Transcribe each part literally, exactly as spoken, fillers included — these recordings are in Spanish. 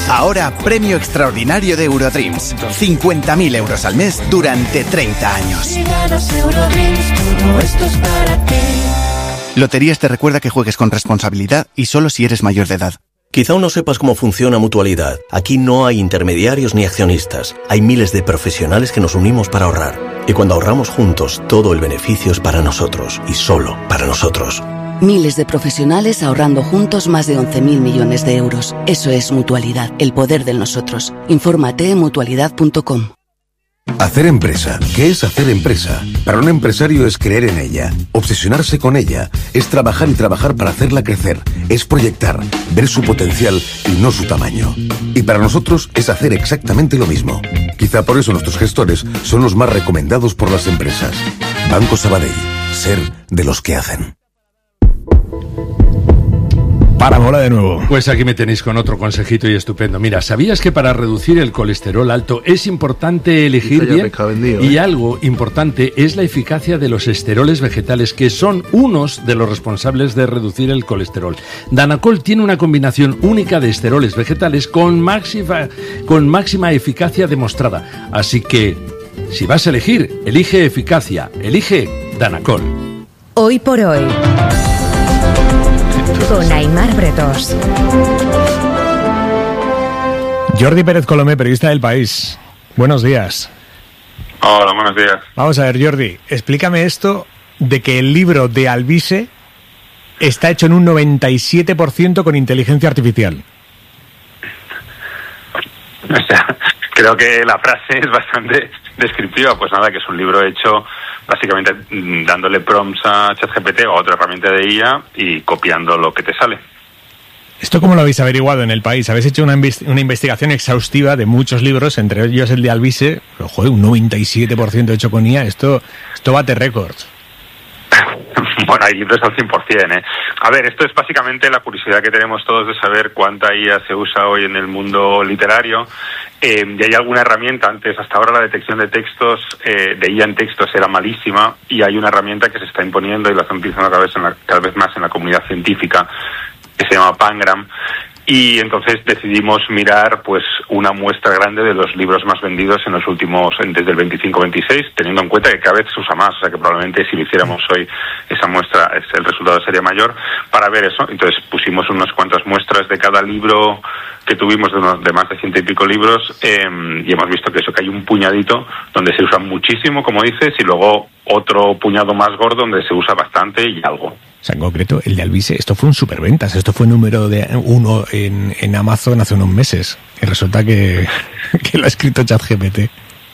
Ahora, premio extraordinario de Eurodreams. cincuenta mil euros al mes durante treinta años. Si ganas Eurodreams, todo esto es para ti. Loterías te recuerda que juegues con responsabilidad y solo si eres mayor de edad. Quizá aún no sepas cómo funciona Mutualidad. Aquí no hay intermediarios ni accionistas. Hay miles de profesionales que nos unimos para ahorrar. Y cuando ahorramos juntos, todo el beneficio es para nosotros y solo para nosotros. Miles de profesionales ahorrando juntos más de once mil millones de euros. Eso es Mutualidad, el poder del nosotros. Infórmate en mutualidad punto com. Hacer empresa. ¿Qué es hacer empresa? Para un empresario es creer en ella, obsesionarse con ella, es trabajar y trabajar para hacerla crecer, es proyectar, ver su potencial y no su tamaño. Y para nosotros es hacer exactamente lo mismo. Quizá por eso nuestros gestores son los más recomendados por las empresas. Banco Sabadell. Ser de los que hacen. Para mola de nuevo. Pues aquí me tenéis con otro consejito y estupendo. Mira, ¿sabías que para reducir el colesterol alto es importante elegir bien? Vendido, y ¿eh? algo importante es la eficacia de los esteroles vegetales, que son unos de los responsables de reducir el colesterol. Danacol tiene una combinación única de esteroles vegetales con máxima, con máxima eficacia demostrada. Así que, si vas a elegir, elige eficacia, elige Danacol. Hoy por hoy, con Aimar Bretos. Jordi Pérez Colomé, periodista del País. Buenos días. Hola, buenos días. Vamos a ver, Jordi, explícame esto de que el libro de Alvise está hecho en un noventa y siete por ciento con inteligencia artificial. O sea, creo que la frase es bastante descriptiva. Pues nada, que es un libro hecho básicamente dándole prompts a ChatGPT o a otra herramienta de I A y copiando lo que te sale. ¿Esto cómo lo habéis averiguado en el País? Habéis hecho una, invest- una investigación exhaustiva de muchos libros, entre ellos el de Alvise, pero joder, un noventa y siete por ciento hecho con I A, esto, esto bate récords. Bueno, hay libros al cien por ciento, ¿eh? A ver, esto es básicamente la curiosidad que tenemos todos de saber cuánta I A se usa hoy en el mundo literario. Eh, y hay alguna herramienta, antes, hasta ahora la detección de textos, eh, de I A en textos era malísima, y hay una herramienta que se está imponiendo y la están utilizando cada vez, en la, cada vez más en la comunidad científica, que se llama Pangram. Y entonces decidimos mirar pues una muestra grande de los libros más vendidos en los últimos, desde el veinticinco veintiséis, teniendo en cuenta que cada vez se usa más, o sea que probablemente si lo hiciéramos hoy esa muestra, el resultado sería mayor, para ver eso. Entonces pusimos unas cuantas muestras de cada libro que tuvimos, de, unos, de más de ciento y pico libros, eh, y hemos visto que eso, que hay un puñadito donde se usa muchísimo, como dices, y luego otro puñado más gordo donde se usa bastante y algo. O sea, en concreto, el de Alvise, esto fue un superventas, esto fue número de uno en, en Amazon hace unos meses, y resulta que, que lo ha escrito ChatGPT.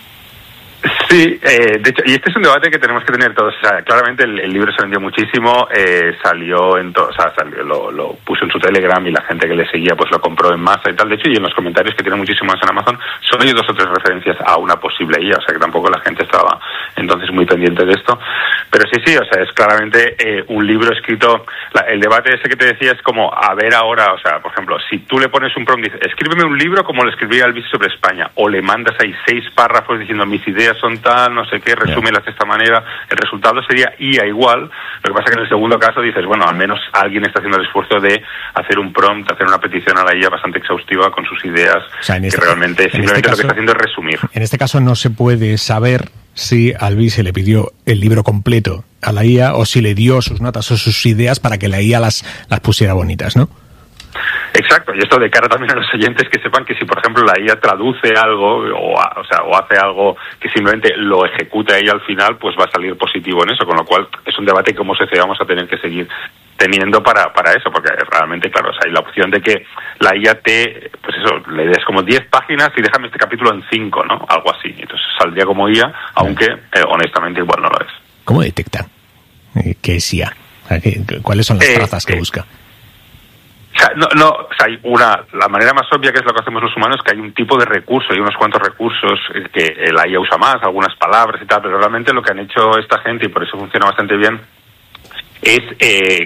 Sí, eh, de hecho, y este es un debate que tenemos que tener todos. O sea, claramente el, el libro se vendió muchísimo, eh, salió en todo, o sea, salió, lo, lo puso en su Telegram y la gente que le seguía pues lo compró en masa y tal. De hecho, y en los comentarios que tiene muchísimo más en Amazon, solo hay dos o tres referencias a una posible I A, o sea que tampoco la gente estaba entonces muy pendiente de esto. Pero sí, sí, o sea, es claramente eh, un libro escrito. La, el debate ese que te decía es como, a ver ahora, o sea, por ejemplo, si tú le pones un prompt, dices, escríbeme un libro como lo escribía Alvise sobre España, o le mandas ahí seis párrafos diciendo mis ideas son tal, no sé qué, resúmelas de esta manera, el resultado sería I A igual. Lo que pasa es que en el segundo caso dices, bueno, al menos alguien está haciendo el esfuerzo de hacer un prompt, hacer una petición a la I A bastante exhaustiva con sus ideas, o sea, este, que realmente simplemente este caso, lo que está haciendo es resumir. En este caso no se puede saber si Alvise le pidió el libro completo a la I A o si le dio sus notas o sus ideas para que la I A las, las pusiera bonitas, ¿no? Exacto, y esto de cara también a los oyentes que sepan que si, por ejemplo, la I A traduce algo o, a, o sea, o hace algo que simplemente lo ejecuta ella al final, pues va a salir positivo en eso, con lo cual es un debate que como sociedad vamos a tener que seguir teniendo para para eso, porque realmente, claro, o sea, hay la opción de que la I A te, pues eso, le des como diez páginas y déjame este capítulo en cinco, ¿no? Algo así, entonces saldría como I A, aunque eh, honestamente igual no lo es. ¿Cómo detecta qué es I A? O sea, ¿cuáles son las eh, trazas que eh, busca? O sea, no, no, o sea, hay una, la manera más obvia que es lo que hacemos los humanos, que hay un tipo de recurso, hay unos cuantos recursos que la I A usa más, algunas palabras y tal, pero realmente lo que han hecho esta gente, y por eso funciona bastante bien, es eh,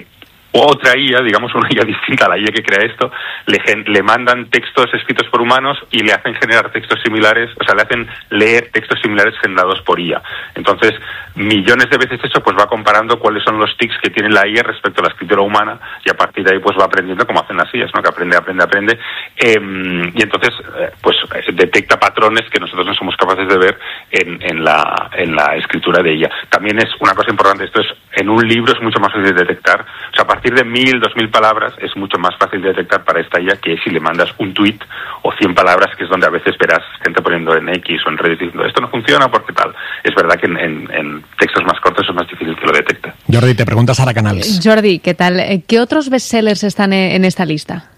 otra I A, digamos una I A distinta a la I A que crea esto, le, le mandan textos escritos por humanos y le hacen generar textos similares, o sea, le hacen leer textos similares generados por I A. Entonces, millones de veces eso pues va comparando cuáles son los tics que tiene la I A respecto a la escritura humana, y a partir de ahí pues va aprendiendo como hacen las I As, ¿no? Que aprende, aprende, aprende, eh, y entonces eh, pues detecta patrones que nosotros no somos capaces de ver en, en, la, en la escritura de ella. También es una cosa importante, esto es, en un libro es mucho más fácil de detectar, o sea, a partir de mil, dos mil palabras es mucho más fácil de detectar para esta I A que si le mandas un tuit o cien palabras, que es donde a veces verás gente poniendo en X o en redes diciendo esto no funciona porque tal. Es verdad que en, en, en textos más cortos es más difícil que lo detecte. Jordi, te preguntas Sara Canals. Jordi, ¿qué tal? ¿Qué otros bestsellers están en esta lista?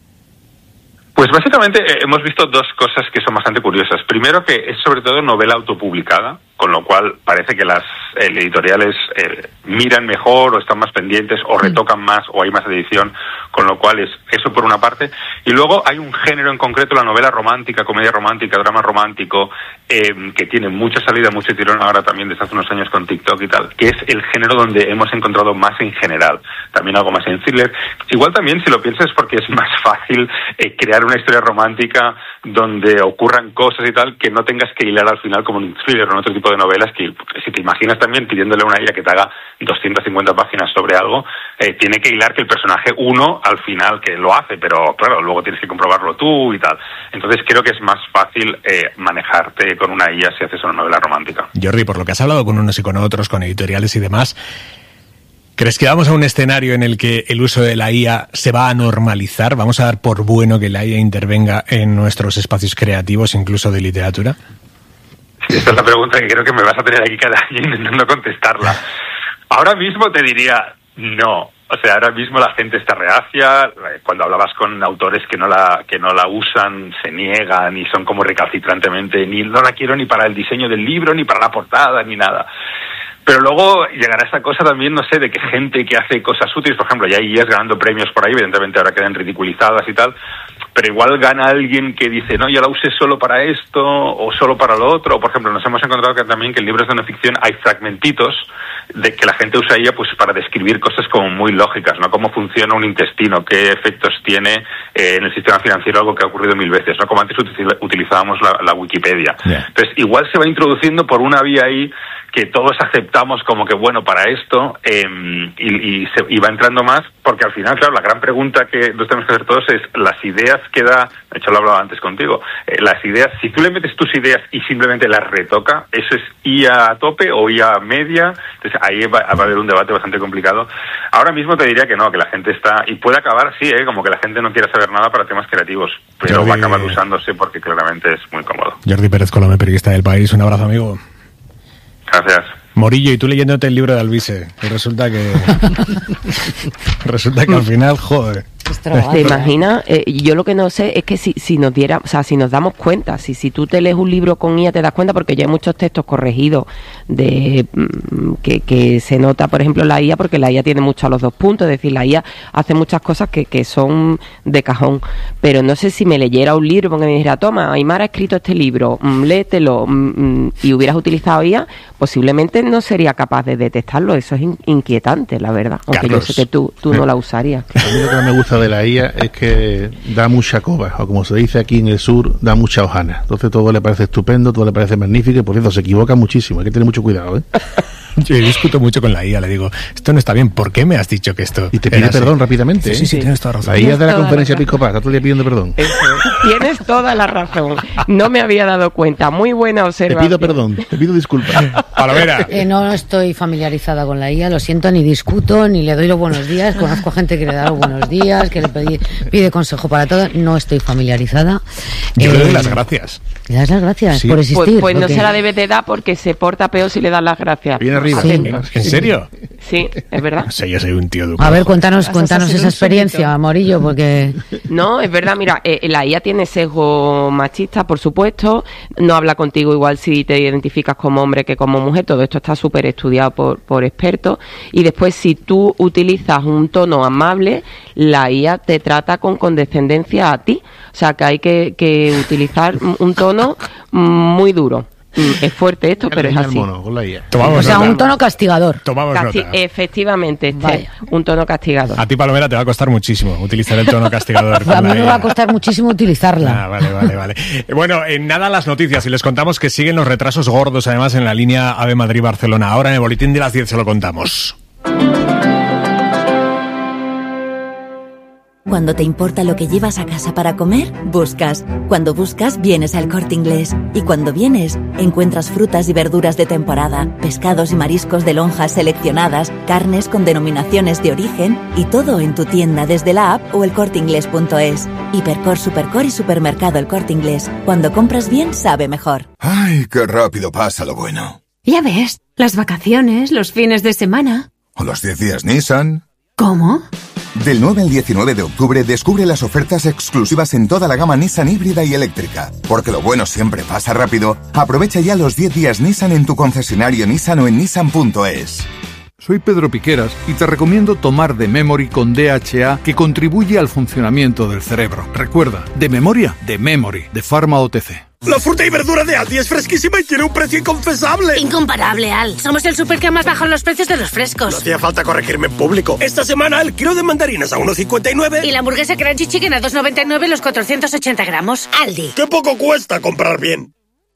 Pues básicamente eh, hemos visto dos cosas que son bastante curiosas. Primero, que es sobre todo novela autopublicada, con lo cual parece que las eh, editoriales eh, miran mejor o están más pendientes o retocan más o hay más edición, con lo cual es eso por una parte. Y luego hay un género en concreto, la novela romántica, comedia romántica, drama romántico, eh, que tiene mucha salida, mucho tirón ahora también desde hace unos años con TikTok y tal, que es el género donde hemos encontrado más en general. También algo más en thriller. Igual también, si lo piensas, porque es más fácil eh, crear una historia romántica donde ocurran cosas y tal, que no tengas que hilar al final como en un thriller o en otro tipo de novelas, que si te imaginas también pidiéndole a una I A que te haga doscientas cincuenta páginas sobre algo, eh, tiene que hilar que el personaje uno al final que lo hace, pero claro, luego tienes que comprobarlo tú y tal. Entonces creo que es más fácil eh, manejarte con una I A si haces una novela romántica. Jordi, por lo que has hablado con unos y con otros, con editoriales y demás, ¿crees que vamos a un escenario en el que el uso de la I A se va a normalizar? ¿Vamos a dar por bueno que la I A intervenga en nuestros espacios creativos, incluso de literatura? Esta es la pregunta que creo que me vas a tener aquí cada año intentando contestarla. Ahora mismo te diría no. O sea, ahora mismo la gente está reacia. Cuando hablabas con autores que no la que no la usan, se niegan y son como recalcitrantemente, ni no la quiero ni para el diseño del libro, ni para la portada, ni nada. Pero luego llegará esa cosa también, no sé, de que gente que hace cosas útiles, por ejemplo, ya hay I As ganando premios por ahí, evidentemente ahora quedan ridiculizadas y tal, pero igual gana alguien que dice, no, yo la usé solo para esto o solo para lo otro. O, por ejemplo, nos hemos encontrado que también que en libros de no ficción hay fragmentitos de que la gente usa ella pues para describir cosas como muy lógicas, ¿no? Cómo funciona un intestino, qué efectos tiene eh, en el sistema financiero, algo que ha ocurrido mil veces, ¿no? Como antes utilizábamos la, la Wikipedia. Yeah. Entonces, igual se va introduciendo por una vía ahí que todos aceptamos como que bueno para esto eh, y, y, se, y va entrando más, porque al final, claro, la gran pregunta que nos tenemos que hacer todos es las ideas que da, de hecho lo hablaba antes contigo, eh, las ideas, si tú le metes tus ideas y simplemente las retoca, ¿eso es I A a tope o I A media? Entonces ahí va, va a haber un debate bastante complicado. Ahora mismo te diría que no, que la gente está, y puede acabar, sí, eh, como que la gente no quiere saber nada para temas creativos, pero Jordi, va a acabar usándose porque claramente es muy cómodo. Jordi Pérez Colomé, periodista del País, un abrazo, amigo. Gracias. Morillo, y tú leyéndote el libro de Alvise, y resulta que resulta que al final, joder. ¿Te imaginas? Eh, yo lo que no sé es que si, si nos diera, o sea, si nos damos cuenta, si, si tú te lees un libro con I A te das cuenta, porque ya hay muchos textos corregidos de mm, que, que se nota, por ejemplo, la I A, porque la I A tiene mucho a los dos puntos, es decir, la I A hace muchas cosas que, que son de cajón, pero no sé si me leyera un libro porque me dijera, toma, Aymar ha escrito este libro, mm, léetelo, mm, y hubieras utilizado I A, posiblemente no sería capaz de detectarlo. Eso es in- inquietante, la verdad, aunque Carlos, yo sé que tú, tú no la usarías. A mí lo que no me gusta de la I A es que da mucha coba, o como se dice aquí en el sur, da mucha hojana. Entonces todo le parece estupendo, todo le parece magnífico, y por cierto se equivoca muchísimo, hay que tener mucho cuidado, ¿eh? Yo discuto mucho con la I A, le digo, esto no está bien, ¿por qué me has dicho que esto? Y te pide perdón así? rápidamente, ¿eh? Sí, sí, sí, tienes toda razón. La I A de la conferencia episcopal, está todo el día pidiendo perdón. Eso, tienes toda la razón. No me había dado cuenta. Muy buena observación. Te pido perdón, te pido disculpas. Palomera. Eh, no estoy familiarizada con la I A, lo siento, ni discuto, ni le doy los buenos días. Conozco gente que le da los buenos días, que le pide, pide consejo para todo. No estoy familiarizada. Yo eh, le doy las gracias. ¿Le das las gracias sí. por existir? Pues, pues no porque... se la debe de dar porque se porta peor si le das las gracias. Viene arriba. Sí. ¿En serio? Sí, es verdad. O sea, yo soy un tío educado. A ver, cuéntanos, cuéntanos esa experiencia, Morillo, porque... No, es verdad, mira, eh, la I A tiene sesgo machista, por supuesto, no habla contigo igual si te identificas como hombre que como mujer, todo esto está súper estudiado por, por expertos, y después si tú utilizas un tono amable, la I A te trata con condescendencia a ti, o sea que hay que, que utilizar un tono muy duro. Es fuerte esto, pero es así. Mono, con la I A. O sea, un tono castigador. Tomamos Casti- nota. Efectivamente, Esther, un tono castigador. A ti, Palomera, te va a costar muchísimo utilizar el tono castigador. A mí me va a costar muchísimo utilizarla. Ah, vale, vale, vale. Bueno, en nada las noticias y les contamos que siguen los retrasos gordos además en la línea AVE Madrid-Barcelona. Ahora en el boletín de las diez se lo contamos. Cuando te importa lo que llevas a casa para comer, buscas. Cuando buscas, vienes al Corte Inglés. Y cuando vienes, encuentras frutas y verduras de temporada, pescados y mariscos de lonjas seleccionadas, carnes con denominaciones de origen y todo en tu tienda desde la app o el corte inglés punto es. Hipercor, Supercor y Supermercado El Corte Inglés. Cuando compras bien, sabe mejor. ¡Ay, qué rápido pasa lo bueno! Ya ves, las vacaciones, los fines de semana. ¿O los diez días Nissan? ¿Cómo? Del nueve al diecinueve de octubre descubre las ofertas exclusivas en toda la gama Nissan híbrida y eléctrica. Porque lo bueno siempre pasa rápido. Aprovecha ya los diez días Nissan en tu concesionario Nissan o en nissan punto es. Soy Pedro Piqueras y te recomiendo tomar The Memory con D H A, que contribuye al funcionamiento del cerebro. Recuerda, de memoria, The Memory, de Pharma O T C. La fruta y verdura de Aldi es fresquísima y tiene un precio inconfesable. Incomparable, Al. Somos el súper que más bajan los precios de los frescos. No hacía falta corregirme en público. Esta semana el kilo de mandarinas a uno cincuenta y nueve. Y la hamburguesa Crunchy Chicken a dos noventa y nueve los cuatrocientos ochenta gramos. Aldi. ¡Qué poco cuesta comprar bien!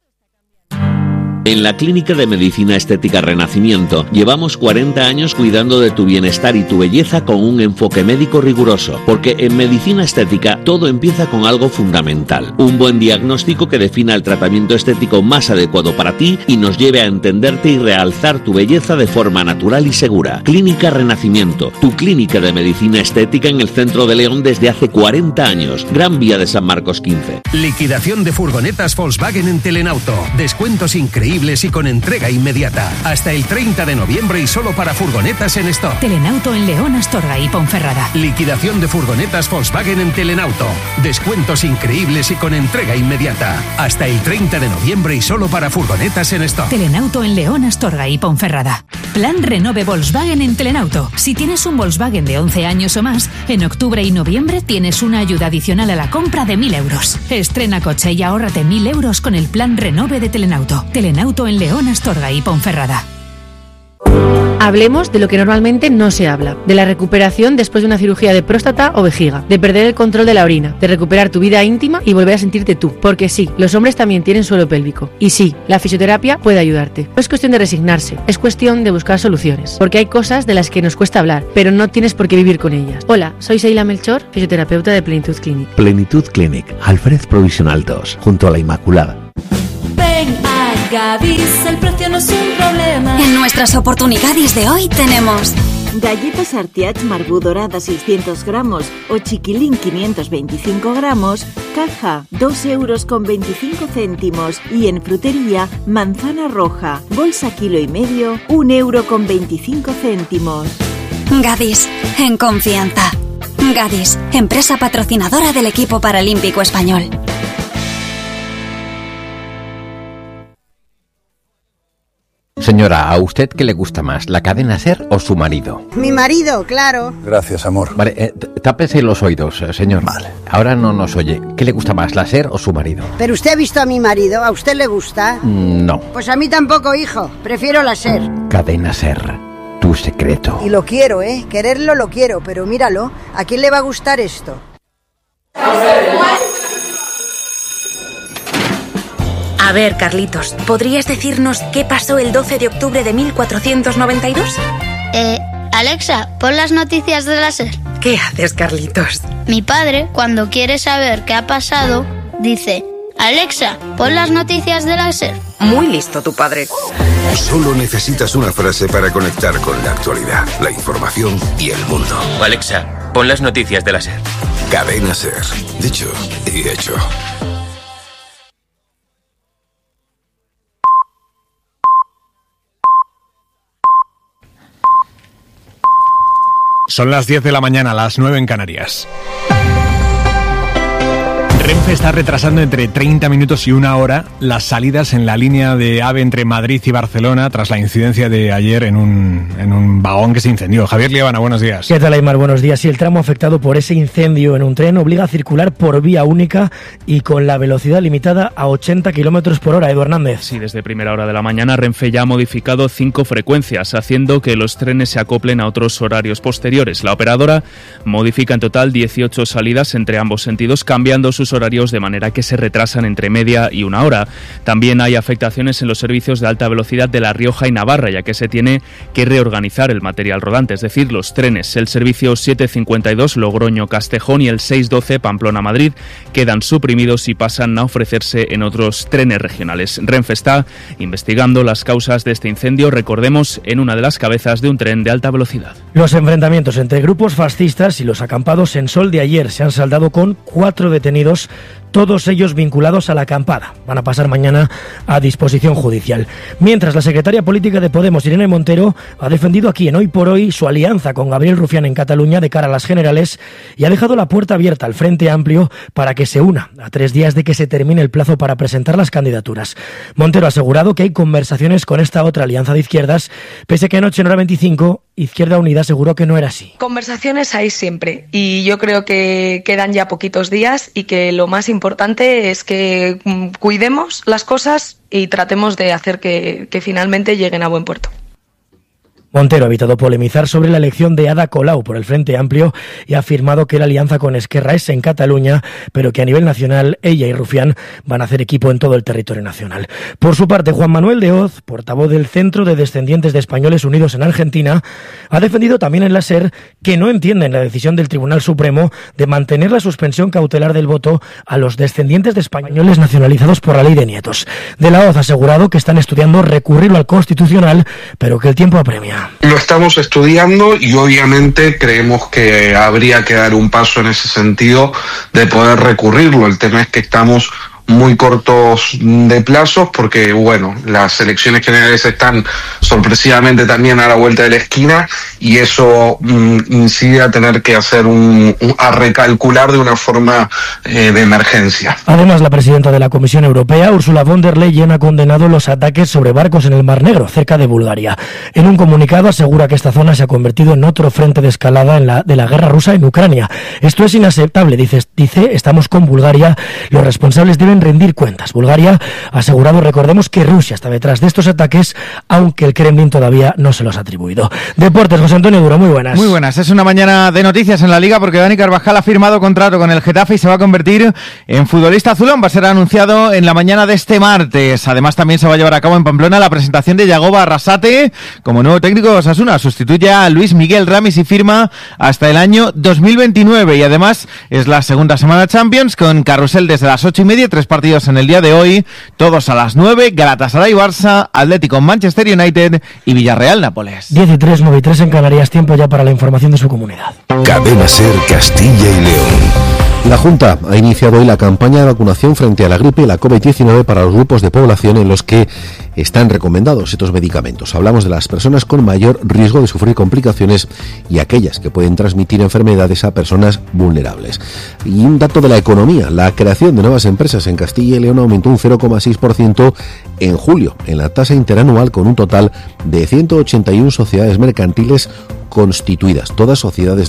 En la Clínica de Medicina Estética Renacimiento llevamos cuarenta años cuidando de tu bienestar y tu belleza con un enfoque médico riguroso, porque en medicina estética todo empieza con algo fundamental, un buen diagnóstico que defina el tratamiento estético más adecuado para ti y nos lleve a entenderte y realzar tu belleza de forma natural y segura. Clínica Renacimiento, tu clínica de medicina estética en el centro de León desde hace cuarenta años, Gran Vía de San Marcos quince. Liquidación de furgonetas Volkswagen en Telenauto, descuentos increíbles y con entrega inmediata. Hasta el treinta de noviembre y solo para furgonetas en stock. Telenauto en León, Astorga y Ponferrada. Liquidación de furgonetas Volkswagen en Telenauto. Descuentos increíbles y con entrega inmediata. Hasta el treinta de noviembre y solo para furgonetas en stock. Telenauto en León, Astorga y Ponferrada. Plan Renove Volkswagen en Telenauto. Si tienes un Volkswagen de once años o más, en octubre y noviembre tienes una ayuda adicional a la compra de mil euros. Estrena coche y ahórrate mil euros con el Plan Renove de Telenauto. Telenauto en León, Astorga y Ponferrada. Hablemos de lo que normalmente no se habla, de la recuperación después de una cirugía de próstata o vejiga, de perder el control de la orina, de recuperar tu vida íntima y volver a sentirte tú. Porque sí, los hombres también tienen suelo pélvico. Y sí, la fisioterapia puede ayudarte. No es cuestión de resignarse, es cuestión de buscar soluciones. Porque hay cosas de las que nos cuesta hablar, pero no tienes por qué vivir con ellas. Hola, soy Seila Melchor, fisioterapeuta de Plenitud Clinic. Plenitud Clinic, Alfred Provisional dos, junto a la Inmaculada. Ven a Gadis, el precio no es un problema. En nuestras oportunidades de hoy tenemos galletas Artiach Marbú dorada seiscientos gramos o chiquilín quinientos veinticinco gramos, caja dos euros con veinticinco céntimos y en frutería manzana roja, bolsa kilo y medio, un euro con veinticinco céntimos. Gadis, en confianza. Gadis, empresa patrocinadora del equipo paralímpico español. Señora, ¿a usted qué le gusta más, la cadena SER o su marido? Mi marido, claro. Gracias, amor. Vale, eh, tápese los oídos, eh, señor. Vale. Ahora no nos oye. ¿Qué le gusta más, la SER o su marido? ¿Pero usted ha visto a mi marido? ¿A usted le gusta? Mm, no. Pues a mí tampoco, hijo. Prefiero la SER. Cadena SER, tu secreto. Y lo quiero, ¿eh? Quererlo lo quiero, pero míralo. ¿A quién le va a gustar esto? A ver, Carlitos, ¿podrías decirnos qué pasó el doce de octubre de mil cuatrocientos noventa y dos? Eh, Alexa, pon las noticias de la SER. ¿Qué haces, Carlitos? Mi padre, cuando quiere saber qué ha pasado, dice: Alexa, pon las noticias de la SER. Muy listo tu padre. Solo necesitas una frase para conectar con la actualidad, la información y el mundo. Alexa, pon las noticias de la SER. Cadena SER. Dicho y hecho. Son las diez de la mañana, las nueve en Canarias. Renfe está retrasando entre treinta minutos y una hora las salidas en la línea de AVE entre Madrid y Barcelona tras la incidencia de ayer en un, en un vagón que se incendió. Javier Liébana, buenos días. ¿Qué tal, Aymar? Buenos días. Sí, el tramo afectado por ese incendio en un tren obliga a circular por vía única y con la velocidad limitada a ochenta kilómetros por hora. Edu Hernández. Sí, desde primera hora de la mañana Renfe ya ha modificado cinco frecuencias, haciendo que los trenes se acoplen a otros horarios posteriores. La operadora modifica en total dieciocho salidas entre ambos sentidos, cambiando sus horarios de manera que se retrasan entre media y una hora. También hay afectaciones en los servicios de alta velocidad de La Rioja y Navarra, ya que se tiene que reorganizar el material rodante, es decir, los trenes. El servicio setecientos cincuenta y dos Logroño-Castejón y el seiscientos doce Pamplona-Madrid quedan suprimidos y pasan a ofrecerse en otros trenes regionales. Renfe está investigando las causas de este incendio, recordemos, en una de las cabezas de un tren de alta velocidad. Los enfrentamientos entre grupos fascistas y los acampados en Sol de ayer se han saldado con cuatro detenidos, todos ellos vinculados a la acampada. Van a pasar mañana a disposición judicial. Mientras, la secretaria política de Podemos, Irene Montero, ha defendido aquí en Hoy por Hoy su alianza con Gabriel Rufián en Cataluña de cara a las generales y ha dejado la puerta abierta al Frente Amplio para que se una a tres días de que se termine el plazo para presentar las candidaturas. Montero ha asegurado que hay conversaciones con esta otra alianza de izquierdas, pese a que anoche en hora veinticinco Izquierda Unida aseguró que no era así. Conversaciones hay siempre y yo creo que quedan ya poquitos días y que lo más importante es que cuidemos las cosas y tratemos de hacer que, que finalmente lleguen a buen puerto. Montero ha evitado polemizar sobre la elección de Ada Colau por el Frente Amplio y ha afirmado que la alianza con Esquerra es en Cataluña, pero que a nivel nacional ella y Rufián van a hacer equipo en todo el territorio nacional. Por su parte, Juan Manuel de Hoz, portavoz del Centro de Descendientes de Españoles Unidos en Argentina, ha defendido también en la SER que no entienden la decisión del Tribunal Supremo de mantener la suspensión cautelar del voto a los descendientes de españoles nacionalizados por la ley de nietos. De la Hoz ha asegurado que están estudiando recurrirlo al Constitucional, pero que el tiempo apremia. Lo estamos estudiando y obviamente creemos que habría que dar un paso en ese sentido de poder recurrirlo. El tema es que estamos muy cortos de plazos porque, bueno, las elecciones generales están sorpresivamente también a la vuelta de la esquina y eso mm, incide a tener que hacer un, un a recalcular de una forma eh, de emergencia. Además, la presidenta de la Comisión Europea, Ursula von der Leyen, ha condenado los ataques sobre barcos en el Mar Negro, cerca de Bulgaria. En un comunicado asegura que esta zona se ha convertido en otro frente de escalada en la, de la guerra rusa en Ucrania. Esto es inaceptable, dice, dice, estamos con Bulgaria, los responsables deben rendir cuentas. Bulgaria ha asegurado, recordemos, que Rusia está detrás de estos ataques, aunque el Kremlin todavía no se los ha atribuido. Deportes, José Antonio Duro, muy buenas. Muy buenas, es una mañana de noticias en la Liga porque Dani Carvajal ha firmado contrato con el Getafe y se va a convertir en futbolista azulón. Va a ser anunciado en la mañana de este martes. Además, también se va a llevar a cabo en Pamplona la presentación de Yagoba Arrasate como nuevo técnico de Osasuna. Sustituye a Luis Miguel Ramis y firma hasta el año dos mil veintinueve. Y además es la segunda semana Champions con carrusel desde las ocho y media, tres partidos en el día de hoy, todos a las nueve, Galatasaray Barça, Atlético Manchester United y Villarreal Nápoles. diez y tres, nueve y tres en Canarias, tiempo ya para la información de su comunidad. Cadena SER Castilla y León. La Junta ha iniciado hoy la campaña de vacunación frente a la gripe y la covid diecinueve para los grupos de población en los que están recomendados estos medicamentos. Hablamos de las personas con mayor riesgo de sufrir complicaciones y aquellas que pueden transmitir enfermedades a personas vulnerables. Y un dato de la economía, la creación de nuevas empresas en Castilla y León aumentó un cero coma seis por ciento en julio, en la tasa interanual, con un total de ciento ochenta y una sociedades mercantiles constituidas, todas sociedades